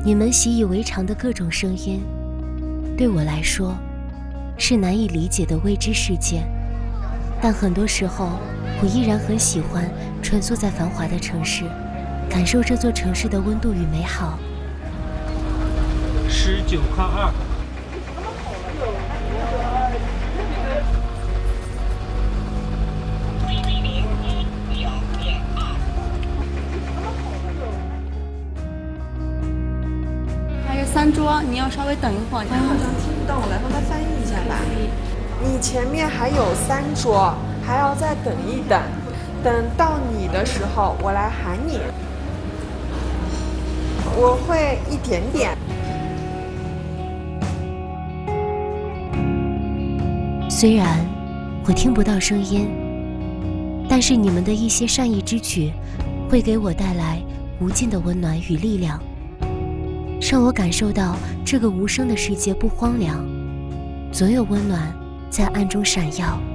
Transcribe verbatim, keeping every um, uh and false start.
你们习以为常的各种声音，对我来说是难以理解的未知世界。但很多时候，我依然很喜欢穿梭在繁华的城市，感受这座城市的温度与美好。 十九块二。 还有三桌，你要稍微等一会儿。 他好像听不懂，我来帮他翻译一下吧。你前面还有三桌，还要再等一等，等到你的时候，我来喊你。我会一点点。 虽然我听不到声音，但是你们的一些善意之举，会给我带来无尽的温暖与力量，让我感受到这个无声的世界不荒凉，总有温暖在暗中闪耀。